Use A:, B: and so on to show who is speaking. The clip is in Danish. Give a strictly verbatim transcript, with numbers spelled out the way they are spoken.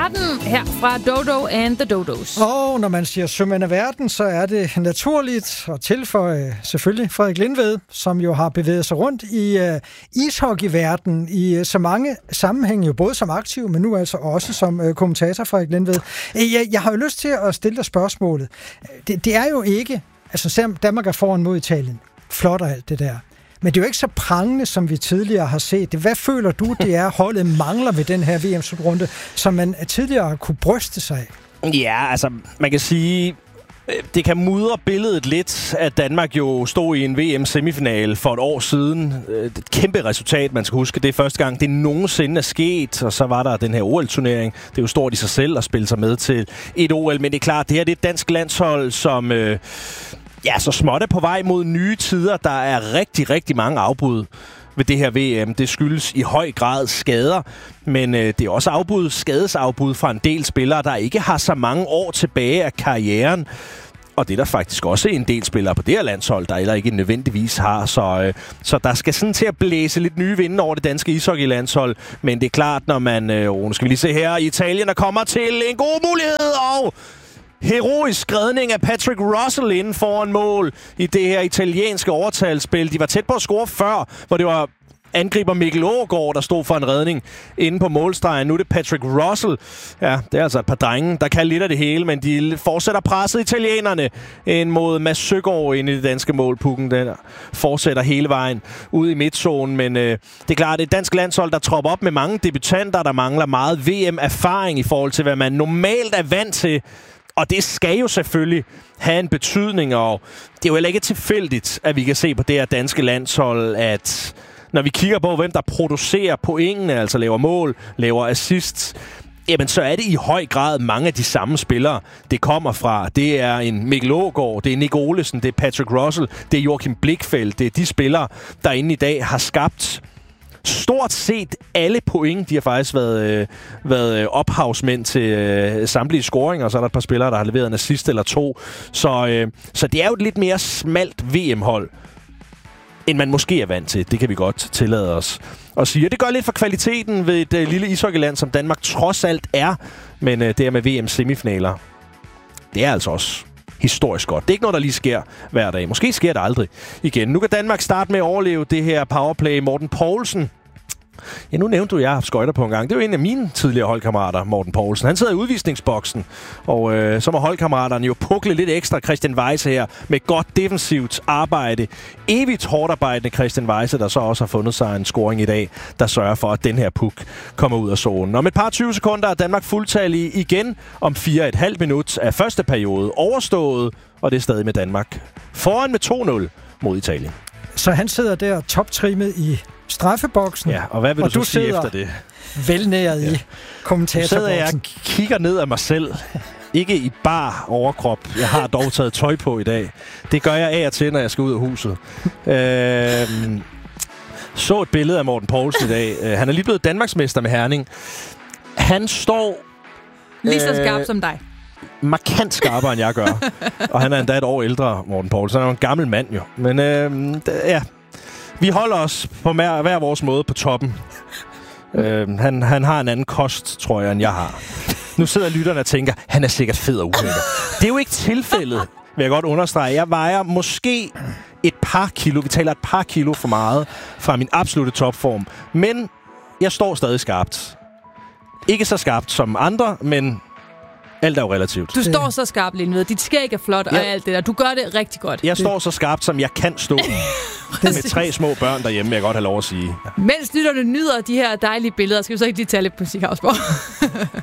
A: verden her fra Dodo and the Dodos.
B: Og når man siger sømænd af verden, så er det naturligt at tilføje selvfølgelig Frederik Lindved, som jo har bevæget sig rundt i uh, ishockeyverdenen i uh, så mange sammenhænge, jo både som aktiv, men nu altså også som uh, kommentator, Frederik Lindved. Jeg, jeg har jo lyst til at stille dig spørgsmålet. Det, det er jo ikke, altså selvom Danmark er foran mod Italien, flot og alt det der. Men det er jo ikke så prangende, som vi tidligere har set det. Hvad føler du, det er, holdet mangler ved den her V M-slutrunde, som man tidligere har kunne bryste sig af?
C: Ja, altså, man kan sige, det kan mudre billedet lidt, at Danmark jo stod i en V M-semifinale for et år siden. Et kæmpe resultat, man skal huske. Det er første gang, det nogensinde er sket, og så var der den her O L-turnering. Det er jo stort i sig selv at spille sig med til et O L, men det er klart, det her det er et dansk landshold, som... Øh, Ja, så småt er på vej mod nye tider. Der er rigtig, rigtig mange afbud ved det her V M. Det skyldes i høj grad skader, men øh, det er også afbud, skadesafbud fra en del spillere, der ikke har så mange år tilbage af karrieren. Og det er der faktisk også en del spillere på det her landshold, der eller ikke nødvendigvis har. Så, øh, så der skal sådan til at blæse lidt nye vinde over det danske ishockeylandshold. Men det er klart, når man... Øh, nu skal vi lige se her. Italien der kommer til en god mulighed, og... heroisk redning af Patrick Russell inden foran mål i det her italienske overtalsspil. De var tæt på at score før, hvor det var angriber Mikkel Aagaard, der stod for en redning inde på målstregen. Nu er det Patrick Russell. Ja, det er altså et par drenge, der kan lidt af det hele, men de fortsætter presset italienerne ind mod Mads Søgaard inde i det danske mål. Pukken den fortsætter hele vejen ud i midtzonen, men øh, det er klart, det er et dansk landshold, der tropper op med mange debutanter, der mangler meget V M-erfaring i forhold til, hvad man normalt er vant til. Og det skal jo selvfølgelig have en betydning, og det er jo heller ikke tilfældigt, at vi kan se på det her danske landshold, at når vi kigger på, hvem der producerer pointene, altså laver mål, laver assists, jamen så er det i høj grad mange af de samme spillere, det kommer fra. Det er en Mikkel Aagaard, det er Nick Olesen, det er Patrick Russell, det er Joachim Blichfeldt, det er de spillere, der inde i dag har skabt stort set alle point. De har faktisk været, øh, været ophavsmænd til øh, samtlige scoringer, og så er der et par spillere, der har leveret en assist eller to. Så, øh, så det er jo et lidt mere smalt V M-hold, end man måske er vant til. Det kan vi godt tillade os at sige. Og det gør lidt for kvaliteten ved et øh, lille ishockeyland, som Danmark trods alt er. Men øh, det her med V M-semifinaler, det er altså også historisk godt. Det er ikke noget, der lige sker hver dag. Måske sker det aldrig igen. Nu kan Danmark starte med at overleve det her powerplay. Morten Poulsen. Ja, nu nævnte du, at jeg har haft skøjter på en gang. Det er jo en af mine tidligere holdkammerater, Morten Poulsen. Han sidder i udvisningsboksen, og øh, så må holdkammeraterne jo pukle lidt ekstra Christian Weise her med godt defensivt arbejde. Evigt hårdt arbejdende Christian Weise, der så også har fundet sig en scoring i dag, der sørger for, at den her puk kommer ud af zonen. Om et par tyve sekunder er Danmark fuldtallige igen. Om fire og et halvt minut af første periode overstået, og det er stadig med Danmark foran med to nul mod Italien.
B: Så han sidder der toptrimmet i straffeboksen.
C: Ja, og hvad vil
B: og
C: du
B: du
C: så sige
B: sidder
C: efter det?
B: Velnæret ja. i kommentatorboksen.
C: Nu sidder jeg og kigger ned af mig selv. Ikke i bar overkrop. Jeg har dog taget tøj på i dag. Det gør jeg af og til, når jeg skal ud af huset. øhm, så et billede af Morten Poulsen i dag. Øh, han er lige blevet Danmarksmester med Herning. Han står...
A: Lige så skarp øh, som dig.
C: Markant skarpere, end jeg gør. Og han er endda et år ældre, Morten Poulsen. Han er jo en gammel mand, jo. Men øh, d- ja... Vi holder os på hver, hver vores måde på toppen. øh, han, han har en anden kost, tror jeg, end jeg har. Nu sidder lytterne og tænker, han er sikkert fed og ulækker. Det er jo ikke tilfældet, vil jeg godt understrege. Jeg vejer måske et par kilo, vi taler et par kilo for meget, fra min absolutte topform. Men jeg står stadig skarpt. Ikke så skarpt som andre, men... alt er jo relativt.
A: Du står så skarpt, Lindved. Dit skæg er flot ja. og alt det der. Du gør det rigtig godt.
C: Jeg det. står så skarpt, som jeg kan stå. Med tre små børn derhjemme, jeg godt have lov at sige.
A: Mens lytterne nyder de her dejlige billeder, skal vi så ikke lige tage lidt musikafspor.